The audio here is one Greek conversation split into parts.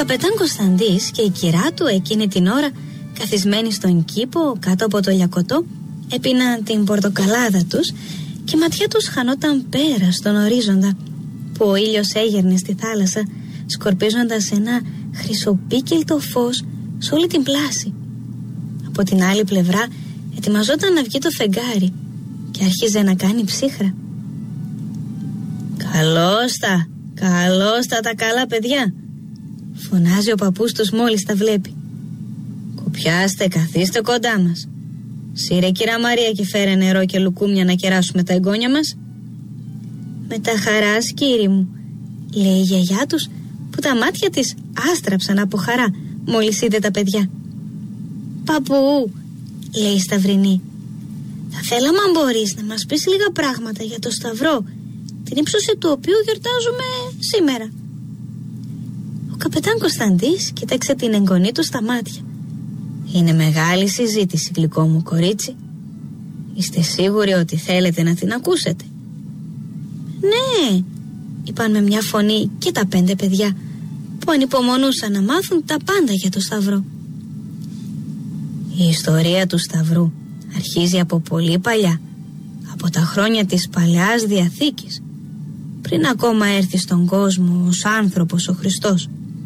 καπετάν Κωνσταντής και η κυρά του εκείνη την ώρα, καθισμένοι στον κήπο κάτω από το λιακωτό, έπιναν την πορτοκαλάδα τους και η ματιά τους χανόταν πέρα στον ορίζοντα, που ο ήλιος έγερνε στη θάλασσα, σκορπίζοντας ένα χρυσοπίκελτο φως σε όλη την πλάση. Από την άλλη πλευρά ετοιμαζόταν να βγει το φεγγάρι και άρχιζε να κάνει ψύχρα. Καλώς τα καλά παιδιά», φωνάζει ο παππούς τους μόλις τα βλέπει. «Κουπιάστε, καθίστε κοντά μας. Σύρε κυρά Μαρία και φέρε νερό και λουκούμια να κεράσουμε τα εγγόνια μας». «Με τα χαράς, κύριε μου», λέει η γιαγιά τους, που τα μάτια της άστραψαν από χαρά μόλις είδε τα παιδιά. «Παππού», λέει η Σταυρινή, «θα θέλαμε αν μπορείς να μας πεις λίγα πράγματα για το Σταυρό, την ύψωση του οποίου γιορτάζουμε σήμερα». Ο καπετάν Κωνσταντής κοίταξε την εγγονή του στα μάτια. «Είναι μεγάλη συζήτηση, γλυκό μου κορίτσι. Είστε σίγουροι ότι θέλετε να την ακούσετε?» «Ναι», είπαν με μια φωνή και τα 5 παιδιά, που ανυπομονούσαν να μάθουν τα πάντα για το Σταυρό. Η ιστορία του Σταυρού αρχίζει από πολύ παλιά, από τα χρόνια της Παλαιάς Διαθήκης, πριν ακόμα έρθει στον κόσμο ως άνθρωπος ο Χριστός.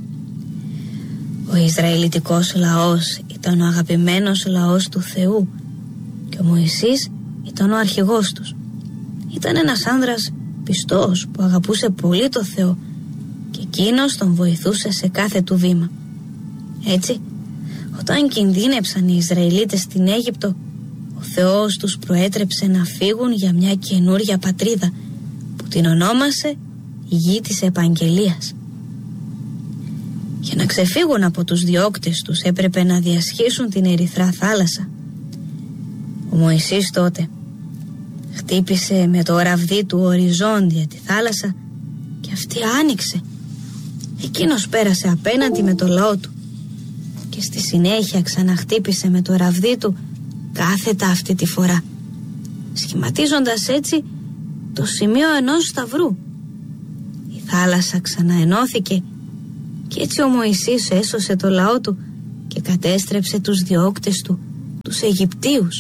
Ο Ισραηλιτικός λαός ήταν ο αγαπημένος λαός του Θεού και ο Μωυσής ήταν ο αρχηγός τους. Ήταν ένας άνδρας πιστός που αγαπούσε πολύ το Θεό και εκείνος τον βοηθούσε σε κάθε του βήμα. Έτσι, όταν κινδύνεψαν οι Ισραηλίτες στην Αίγυπτο, ο Θεός τους προέτρεψε να φύγουν για μια καινούρια πατρίδα που την ονόμασε Γη της Επαγγελίας. Για να ξεφύγουν από τους διώκτες τους έπρεπε να διασχίσουν την Ερυθρά θάλασσα. Ο Μωυσής τότε χτύπησε με το ραβδί του οριζόντια τη θάλασσα και αυτή άνοιξε. Εκείνος πέρασε απέναντι με το λαό του και στη συνέχεια ξαναχτύπησε με το ραβδί του κάθετα αυτή τη φορά, σχηματίζοντας έτσι το σημείο ενός σταυρού. Η θάλασσα ξαναενώθηκε και έτσι ο Μωυσής έσωσε το λαό του και κατέστρεψε τους διώκτες του, τους Αιγυπτίους.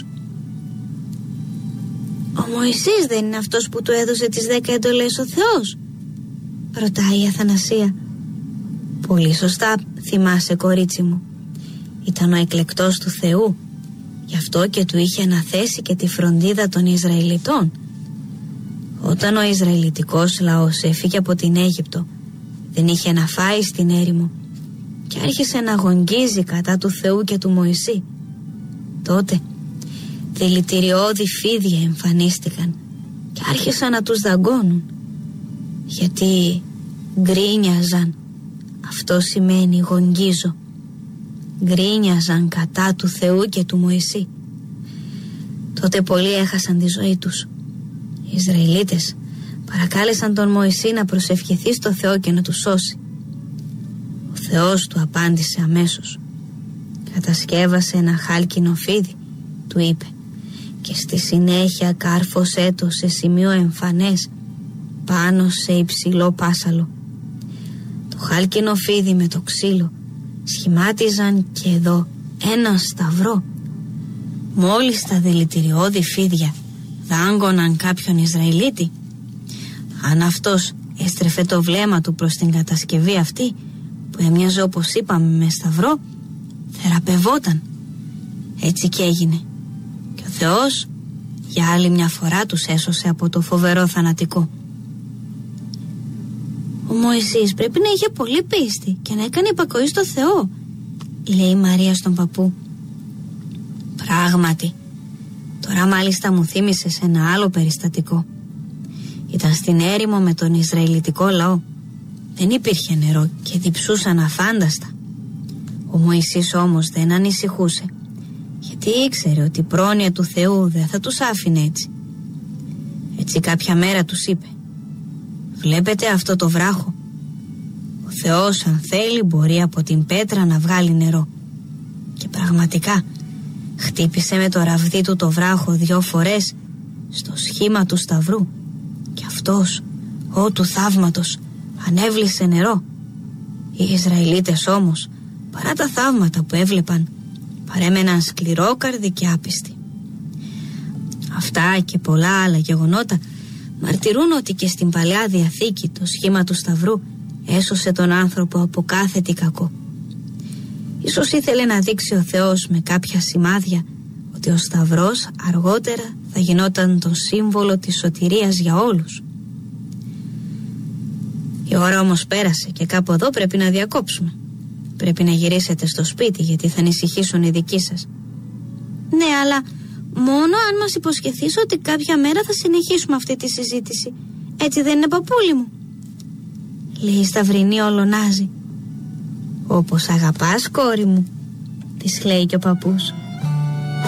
«Ο Μωυσής δεν είναι αυτός που του έδωσε τις 10 εντολές ο Θεός?» ρωτάει η Αθανασία. «Πολύ σωστά θυμάσαι, κορίτσι μου. Ήταν ο εκλεκτός του Θεού, γι' αυτό και του είχε αναθέσει και τη φροντίδα των Ισραηλιτών. Όταν ο Ισραηλιτικός λαός έφυγε από την Αίγυπτο, δεν είχε να φάει στην έρημο και άρχισε να αγωνγίζει κατά του Θεού και του Μωυσή. Τότε δηλητηριώδη φίδια εμφανίστηκαν και άρχισαν να τους δαγκώνουν, γιατί γκρίνιαζαν. Αυτό σημαίνει γογγίζω. Γκρίνιαζαν κατά του Θεού και του Μωυσή. Τότε πολλοί έχασαν τη ζωή τους. Οι Ισραηλίτες παρακάλεσαν τον Μωυσή να προσευχηθεί στο Θεό και να τους σώσει. Ο Θεός του απάντησε αμέσως. Κατασκεύασε ένα χάλκινο φίδι, του είπε, και στη συνέχεια κάρφωσέ το σε σημείο εμφανές πάνω σε υψηλό πάσαλο. Το χάλκινο φίδι με το ξύλο σχημάτιζαν και εδώ ένα σταυρό. Μόλις τα δηλητηριώδη φίδια δάγκωναν κάποιον Ισραηλίτη, αν αυτός έστρεφε το βλέμμα του προς την κατασκευή αυτή, που έμοιαζε όπως είπαμε με σταυρό, θεραπευόταν. Έτσι και έγινε. Και ο Θεός για άλλη μια φορά τους έσωσε από το φοβερό θανατικό. «Ο Μωυσής πρέπει να είχε πολύ πίστη και να έκανε υπακοή στο Θεό», λέει η Μαρία στον παππού. «Πράγματι. Τώρα μάλιστα μου θύμισε σε ένα άλλο περιστατικό. Ήταν στην έρημο με τον Ισραηλιτικό λαό. Δεν υπήρχε νερό και διψούσαν αφάνταστα. Ο Μωυσής όμως δεν ανησυχούσε, γιατί ήξερε ότι η πρόνοια του Θεού δεν θα τους άφηνε έτσι. Έτσι κάποια μέρα τους είπε: «Βλέπετε αυτό το βράχο? Ο Θεός αν θέλει μπορεί από την πέτρα να βγάλει νερό». Και πραγματικά χτύπησε με το ραβδί του το βράχο 2 φορές στο σχήμα του σταυρού και αυτός, ω του θαύματος, ανέβλησε νερό. Οι Ισραηλίτες όμως, παρά τα θαύματα που έβλεπαν, παρέμεναν σκληρόκαρδοι και άπιστοι. Αυτά και πολλά άλλα γεγονότα μαρτυρούν ότι και στην Παλαιά Διαθήκη το σχήμα του Σταυρού έσωσε τον άνθρωπο από κάθε τι κακό. Ίσως ήθελε να δείξει ο Θεός με κάποια σημάδια ότι ο Σταυρός αργότερα θα γινόταν το σύμβολο της σωτηρίας για όλους. Η ώρα όμως πέρασε και κάπου εδώ πρέπει να διακόψουμε. Πρέπει να γυρίσετε στο σπίτι γιατί θα ανησυχήσουν οι δικοί σας. Ναι, αλλά μόνο αν μας υποσχεθείς ότι κάποια μέρα θα συνεχίσουμε αυτή τη συζήτηση. Έτσι δεν είναι, παππούλη μου? Λέει η Σταυρινή ολονάζει. Όπως αγαπάς, κόρη μου, της λέει και ο παππούς.